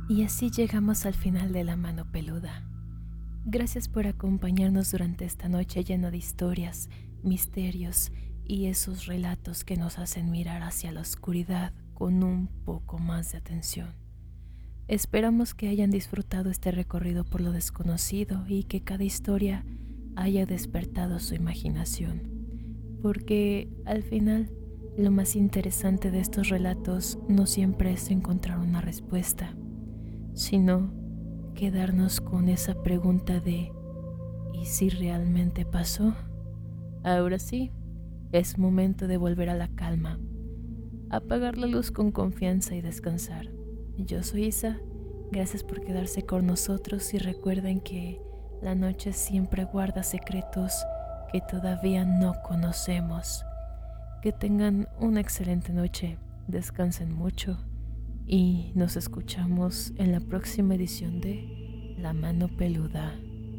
Y así llegamos al final de La Mano Peluda. Gracias por acompañarnos durante esta noche llena de historias, misterios y esos relatos que nos hacen mirar hacia la oscuridad con un poco más de atención. Esperamos que hayan disfrutado este recorrido por lo desconocido y que cada historia haya despertado su imaginación, porque al final lo más interesante de estos relatos no siempre es encontrar una respuesta, sino quedarnos con esa pregunta de ¿y si realmente pasó? Ahora sí, es momento de volver a la calma, apagar la luz con confianza y descansar. Yo soy Isa, gracias por quedarse con nosotros y recuerden que la noche siempre guarda secretos que todavía no conocemos. Que tengan una excelente noche, descansen mucho y nos escuchamos en la próxima edición de La Mano Peluda.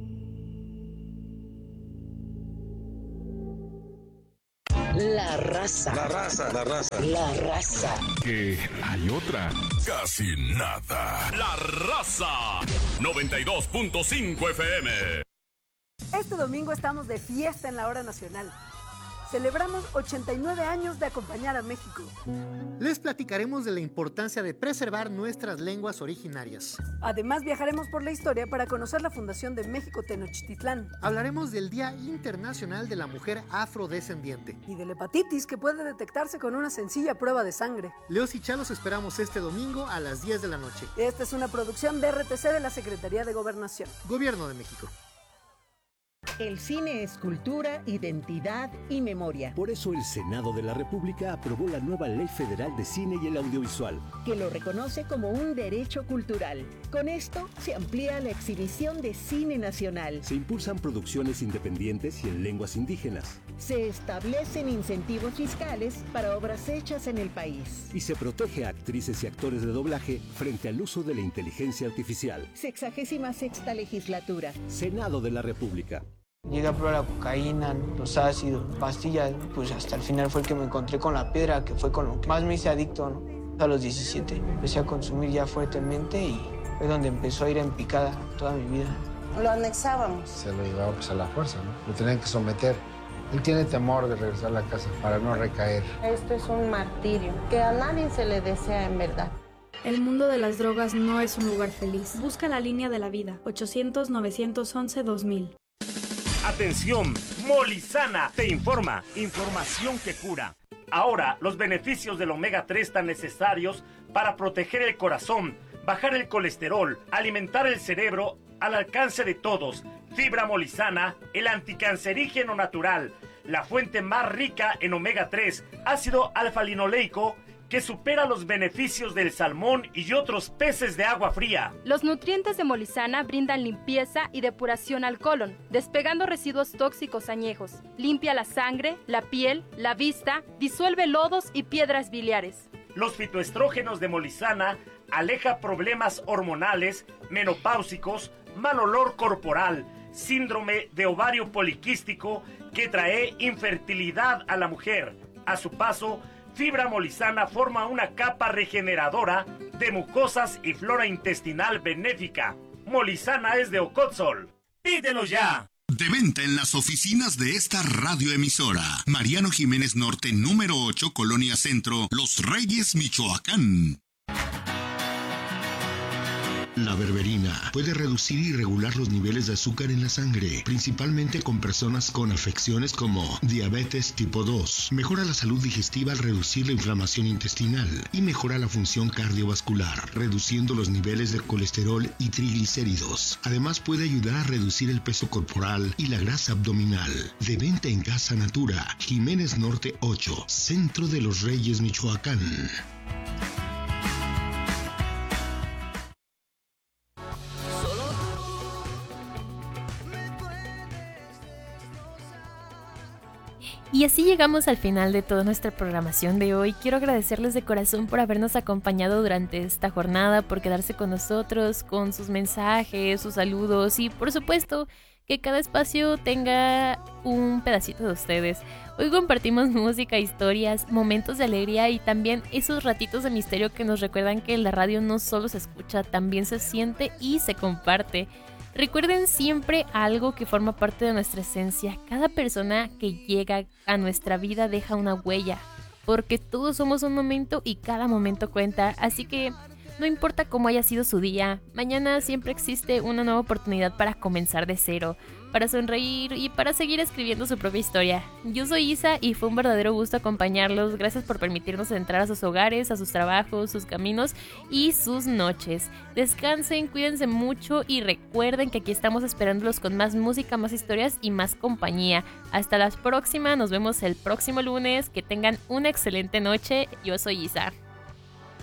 La raza. La raza. La raza. La raza. Que hay otra. Casi nada. La raza. 92.5 FM. Este domingo estamos de fiesta en la hora nacional. Celebramos 89 años de acompañar a México. Les platicaremos de la importancia de preservar nuestras lenguas originarias. Además, viajaremos por la historia para conocer la fundación de México Tenochtitlán. Hablaremos del Día Internacional de la Mujer Afrodescendiente. Y de la hepatitis, que puede detectarse con una sencilla prueba de sangre. Leos y Chalos esperamos este domingo a las 10 de la noche. Esta es una producción de RTC de la Secretaría de Gobernación. Gobierno de México. El cine es cultura, identidad y memoria. Por eso el Senado de la República aprobó la nueva Ley Federal de Cine y el Audiovisual, que lo reconoce como un derecho cultural. Con esto se amplía la exhibición de cine nacional. Se impulsan producciones independientes y en lenguas indígenas. Se establecen incentivos fiscales para obras hechas en el país. Y se protege a actrices y actores de doblaje frente al uso de la inteligencia artificial. 66ª legislatura. Senado de la República. Llegué a probar la cocaína, los ácidos, pastillas, pues hasta el final fue el que me encontré con la piedra, que fue con lo que más me hice adicto, ¿no? A los 17 empecé a consumir ya fuertemente y fue donde empezó a ir en picada toda mi vida. Lo anexábamos. Se lo llevaba pues a la fuerza, ¿no? Lo tenían que someter. Él tiene temor de regresar a la casa para no recaer. Esto es un martirio que a nadie se le desea en verdad. El mundo de las drogas no es un lugar feliz. Busca la línea de la vida, 800-911-2000. Atención, Molizana te informa, información que cura. Ahora, los beneficios del omega 3 tan necesarios para proteger el corazón, bajar el colesterol, alimentar el cerebro al alcance de todos. Fibra Molizana, el anticancerígeno natural, la fuente más rica en omega 3, ácido alfa-linoleico, que supera los beneficios del salmón y otros peces de agua fría. Los nutrientes de Molizana brindan limpieza y depuración al colon, despegando residuos tóxicos añejos. Limpia la sangre, la piel, la vista, disuelve lodos y piedras biliares. Los fitoestrógenos de Molizana aleja problemas hormonales, menopáusicos, mal olor corporal, síndrome de ovario poliquístico que trae infertilidad a la mujer. A su paso, Fibra Molizana forma una capa regeneradora de mucosas y flora intestinal benéfica. Molizana es de Ocotzol. ¡Pídelo ya! De venta en las oficinas de esta radioemisora. Mariano Jiménez Norte, número 8, Colonia Centro, Los Reyes, Michoacán. La berberina puede reducir y regular los niveles de azúcar en la sangre, principalmente con personas con afecciones como diabetes tipo 2. Mejora la salud digestiva al reducir la inflamación intestinal y mejora la función cardiovascular, reduciendo los niveles de colesterol y triglicéridos. Además puede ayudar a reducir el peso corporal y la grasa abdominal. De venta en Casa Natura, Jiménez Norte 8, Centro de Los Reyes, Michoacán. Y así llegamos al final de toda nuestra programación de hoy. Quiero agradecerles de corazón por habernos acompañado durante esta jornada, por quedarse con nosotros, con sus mensajes, sus saludos y por supuesto que cada espacio tenga un pedacito de ustedes. Hoy compartimos música, historias, momentos de alegría y también esos ratitos de misterio que nos recuerdan que la radio no solo se escucha, también se siente y se comparte. Recuerden siempre algo que forma parte de nuestra esencia. Cada persona que llega a nuestra vida deja una huella, porque todos somos un momento y cada momento cuenta. Así que no importa cómo haya sido su día, mañana siempre existe una nueva oportunidad para comenzar de cero, para sonreír y para seguir escribiendo su propia historia. Yo soy Isa y fue un verdadero gusto acompañarlos. Gracias por permitirnos entrar a sus hogares, a sus trabajos, sus caminos y sus noches. Descansen, cuídense mucho y recuerden que aquí estamos esperándolos con más música, más historias y más compañía. Hasta la próxima, nos vemos el próximo lunes. Que tengan una excelente noche. Yo soy Isa.